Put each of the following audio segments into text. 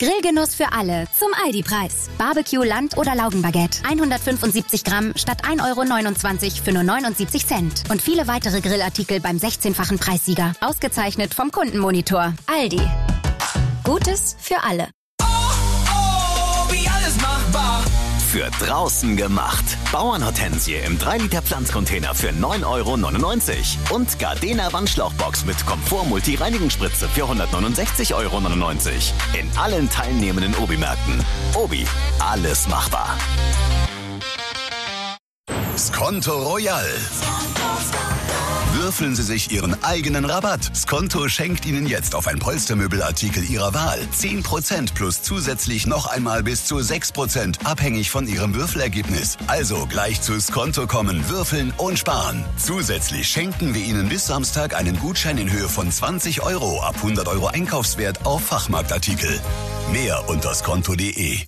Grillgenuss für alle zum Aldi-Preis. Barbecue, Land- oder Laugenbaguette. 175 Gramm statt 1,29 € für nur 79 Cent. Und viele weitere Grillartikel beim 16-fachen Preissieger. Ausgezeichnet vom Kundenmonitor. Aldi. Gutes für alle. Wie alles machbar. Für draußen gemacht. Bauernhortensie im 3-Liter Pflanzcontainer für 9,99 € und Gardena Wandschlauchbox mit Komfort-Multi-Reinigungsspritze für 169,99 € in allen teilnehmenden Obi-Märkten. Obi, alles machbar. Skonto Royal. Würfeln Sie sich Ihren eigenen Rabatt. Skonto schenkt Ihnen jetzt auf ein Polstermöbelartikel Ihrer Wahl 10% plus zusätzlich noch einmal bis zu 6%, abhängig von Ihrem Würfelergebnis. Also gleich zu Skonto kommen, würfeln und sparen. Zusätzlich schenken wir Ihnen bis Samstag einen Gutschein in Höhe von 20 € ab 100 € Einkaufswert auf Fachmarktartikel. Mehr unter skonto.de.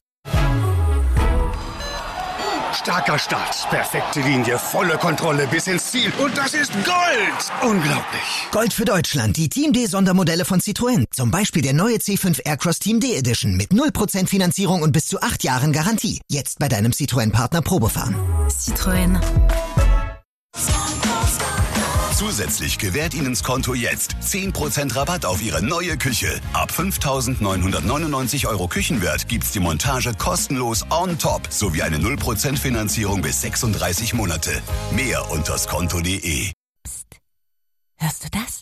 Starker Start, perfekte Linie, volle Kontrolle bis ins Ziel. Und das ist Gold! Unglaublich. Gold für Deutschland, die Team D Sondermodelle von Citroën. Zum Beispiel der neue C5 Aircross Team D Edition mit 0% Finanzierung und bis zu 8 Jahren Garantie. Jetzt bei deinem Citroën-Partner Probefahren. Citroën. Zusätzlich gewährt Ihnen Skonto jetzt 10% Rabatt auf Ihre neue Küche. Ab 5.999 € Küchenwert gibt's die Montage kostenlos on top sowie eine 0% Finanzierung bis 36 Monate. Mehr unter skonto.de. Psst. Hörst du das?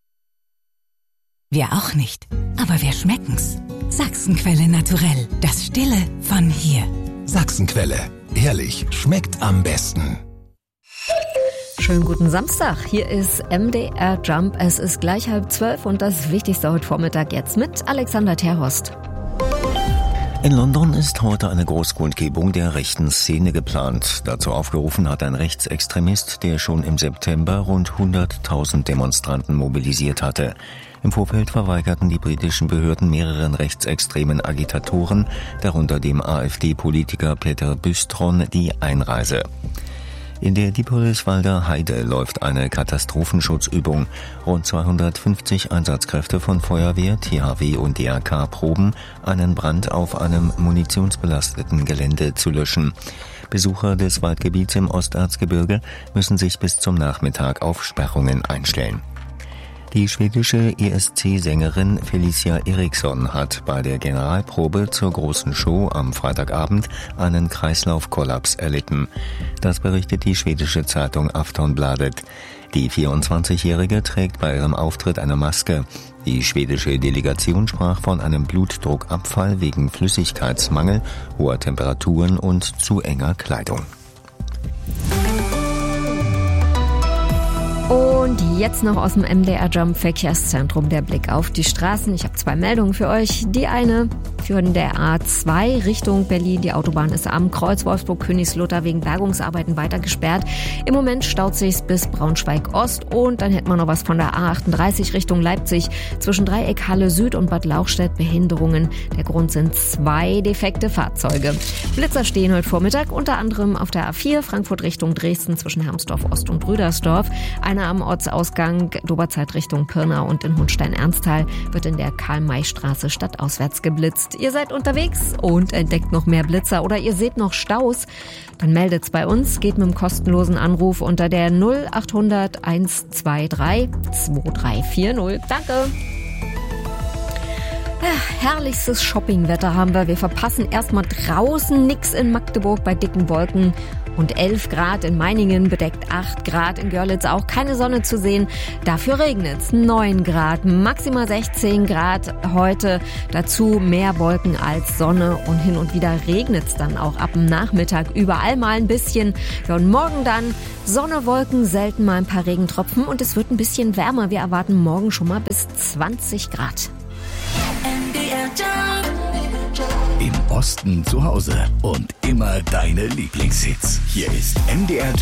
Wir auch nicht, aber wir schmecken's. Sachsenquelle naturell, das Stille von hier. Sachsenquelle, ehrlich, schmeckt am besten. Schönen guten Samstag, hier ist MDR Jump. Es ist gleich 11:30 und das Wichtigste heute Vormittag jetzt mit Alexander Terhorst. In London ist heute eine Großkundgebung der rechten Szene geplant. Dazu aufgerufen hat ein Rechtsextremist, der schon im September rund 100.000 Demonstranten mobilisiert hatte. Im Vorfeld verweigerten die britischen Behörden mehreren rechtsextremen Agitatoren, darunter dem AfD-Politiker Peter Bystron, die Einreise. In der Diepolswalder Heide läuft eine Katastrophenschutzübung. Rund 250 Einsatzkräfte von Feuerwehr, THW und DRK proben, einen Brand auf einem munitionsbelasteten Gelände zu löschen. Besucher des Waldgebiets im Osterzgebirge müssen sich bis zum Nachmittag auf Sperrungen einstellen. Die schwedische ESC-Sängerin Felicia Eriksson hat bei der Generalprobe zur großen Show am Freitagabend einen Kreislaufkollaps erlitten. Das berichtet die schwedische Zeitung Aftonbladet. Die 24-Jährige trägt bei ihrem Auftritt eine Maske. Die schwedische Delegation sprach von einem Blutdruckabfall wegen Flüssigkeitsmangel, hoher Temperaturen und zu enger Kleidung. Und jetzt noch aus dem MDR Jump Verkehrszentrum der Blick auf die Straßen. Ich habe 2 Meldungen für euch. Die eine führen der A2 Richtung Berlin. Die Autobahn ist am Kreuz Wolfsburg-Königslutter wegen Bergungsarbeiten weiter gesperrt. Im Moment staut sich's bis Braunschweig-Ost. Und dann hätten wir noch was von der A38 Richtung Leipzig. Zwischen Dreieck Halle Süd und Bad Lauchstädt Behinderungen. Der Grund sind 2 defekte Fahrzeuge. Blitzer stehen heute Vormittag, unter anderem auf der A4 Frankfurt Richtung Dresden zwischen Hermsdorf Ost und Brüdersdorf. Einer am Ortsausgang Doberzeit Richtung Pirna und in Hohenstein-Ernsthal wird in der Karl-May-Straße stadtauswärts geblitzt. Ihr seid unterwegs und entdeckt noch mehr Blitzer oder ihr seht noch Staus, dann meldet's bei uns, geht mit dem kostenlosen Anruf unter der 0800 123 2340. Danke! Ja, herrlichstes Shoppingwetter haben wir. Wir verpassen erstmal draußen nix in Magdeburg bei dicken Wolken und 11 Grad in Meiningen, bedeckt 8 Grad in Görlitz, auch keine Sonne zu sehen. Dafür regnet's, 9 Grad, maximal 16 Grad heute. Dazu mehr Wolken als Sonne und hin und wieder regnet's dann auch ab dem Nachmittag überall mal ein bisschen. Ja, und morgen dann Sonne, Wolken, selten mal ein paar Regentropfen und es wird ein bisschen wärmer. Wir erwarten morgen schon mal bis 20 Grad. Im Osten zu Hause und immer deine Lieblingshits. Hier ist MDR